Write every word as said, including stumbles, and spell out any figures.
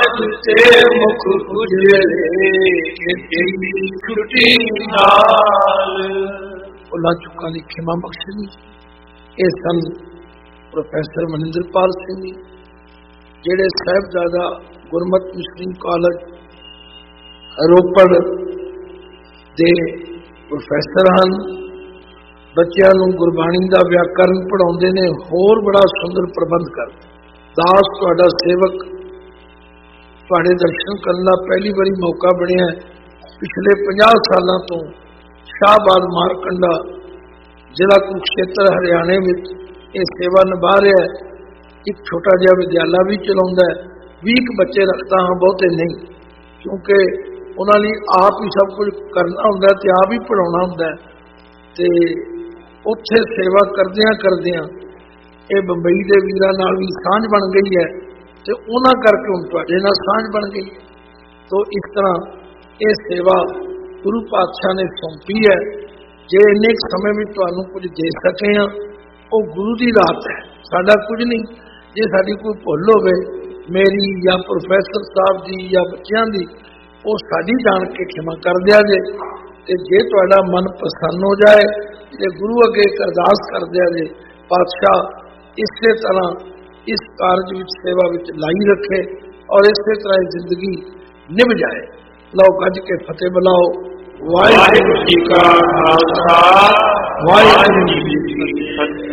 ਤੇ ਮੁਖ ਉਜਲੇ ਕਿ ਤੇਰੀ ਛੁੱਟੀ ਨਾਲ। ਭੁੱਲਾਂ ਚੁੱਕਾਂ ਦੀ ਖਿਮਾ ਬਖਸ਼ਣੀ। ਇਹ ਸਨ ਪ੍ਰੋਫੈਸਰ ਮਨਿੰਦਰਪਾਲ ਸਿੰਘ ਜੀ, ਜਿਹੜੇ ਸਾਹਿਬਜ਼ਾਦਾ ਗੁਰਮਤਿ ਮਿਸ਼ਨਰੀ ਕਾਲਜ ਰੋਪੜ ਦੇ ਪ੍ਰੋਫੈਸਰ ਹਨ। ਬੱਚਿਆਂ ਨੂੰ ਗੁਰਬਾਣੀ ਦਾ ਵਿਆਕਰਨ ਪੜ੍ਹਾਉਂਦੇ ਨੇ, ਹੋਰ ਬੜਾ ਸੁੰਦਰ ਪ੍ਰਬੰਧ ਕਰਦੇ। ਦਾਸ ਤੁਹਾਡਾ ਸੇਵਕ ਤੁਹਾਡੇ ਦਰਸ਼ਨ ਕਰਨ ਦਾ ਪਹਿਲੀ ਵਾਰੀ ਮੌਕਾ ਬਣਿਆ। ਪਿਛਲੇ ਪੰਜਾਹ ਸਾਲਾਂ ਤੋਂ ਸ਼ਾਹਬਾਦ ਮਾਰਕੰਡਾ ਜ਼ਿਲ੍ਹਾ ਕੁਰੂਕਸ਼ੇਤਰ ਹਰਿਆਣੇ ਵਿੱਚ ਇਹ ਸੇਵਾ ਨਿਭਾ ਰਿਹਾ। ਇੱਕ ਛੋਟਾ ਜਿਹਾ ਵਿਦਿਆਲਾ ਵੀ ਚਲਾਉਂਦਾ ਹੈ। ਵੀਹ ਕੁ ਬੱਚੇ ਰੱਖਦਾ ਹਾਂ, ਬਹੁਤੇ ਨਹੀਂ, ਕਿਉਂਕਿ ਉਹਨਾਂ ਲਈ ਆਪ ਹੀ ਸਭ ਕੁਝ ਕਰਨਾ ਹੁੰਦਾ ਤੇ ਆਪ ਹੀ ਪੜ੍ਹਾਉਣਾ ਹੁੰਦਾ। ਤੇ ਉੱਥੇ ਸੇਵਾ ਕਰਦਿਆਂ ਕਰਦਿਆਂ ਇਹ ਬੰਬਈ ਦੇ ਵੀਰਾਂ ਨਾਲ ਵੀ ਸਾਂਝ ਬਣ ਗਈ ਹੈ ਤੇ ਉਹਨਾਂ ਕਰਕੇ ਹੁਣ ਤੁਹਾਡੇ ਨਾਲ ਸਾਂਝ ਬਣ ਗਈ। ਤੋ ਇਸ ਤਰ੍ਹਾਂ ਇਹ ਸੇਵਾ ਗੁਰੂ ਪਾਤਸ਼ਾਹ ਨੇ ਸੌਂਪੀ ਹੈ। ਜੇ ਇੰਨੇ ਸਮੇਂ ਵਿੱਚ ਤੁਹਾਨੂੰ ਕੁਝ ਦੇ ਸਕੇ ਹਾਂ, ਉਹ ਗੁਰੂ ਦੀ ਰਾਤ ਹੈ, ਸਾਡਾ ਕੁਝ ਨਹੀਂ। ਜੇ ਸਾਡੀ ਕੋਈ ਭੁੱਲ ਹੋਵੇ, ਮੇਰੀ ਜਾਂ ਪ੍ਰੋਫੈਸਰ ਸਾਹਿਬ ਦੀ ਜਾਂ ਬੱਚਿਆਂ ਦੀ, ਉਹ ਸਾਡੀ ਜਾਣ ਕੇ ਖਿਮਾ ਕਰ ਦਿਆ ਜੇ। ਤੇ ਜੇ ਤੁਹਾਡਾ ਮਨ ਪ੍ਰਸੰਨ ਹੋ ਜਾਏ ਤੇ ਗੁਰੂ ਅੱਗੇ ਇੱਕ ਅਰਦਾਸ ਕਰ ਦਿਆ ਜੇ, ਪਾਤਸ਼ਾਹ ਇਸੇ ਤਰ੍ਹਾਂ ਇਸ ਕਾਰਜ ਵਿੱਚ ਸੇਵਾ ਵਿੱਚ ਲਾਈ ਰੱਖੇ ਔਰ ਇਸੇ ਤਰ੍ਹਾਂ ਜ਼ਿੰਦਗੀ ਨਿਭ ਜਾਏ। ਲਓ ਗੱਜ ਕੇ ਫਤਿਹ ਬੁਲਾਓ। ਵਾਹਿਗੁਰੂ ਜੀ ਕਾ ਖਾਲਸਾ, ਵਾਹਿਗੁਰੂ ਜੀ ਕੀ ਫਤਿਹ।